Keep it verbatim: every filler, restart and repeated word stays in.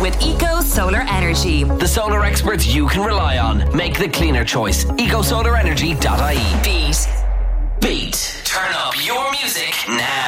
with Eco Solar Energy. The solar experts you can rely on. Make the cleaner choice. eco solar energy dot I E. Beat. Beat. Turn up your music now.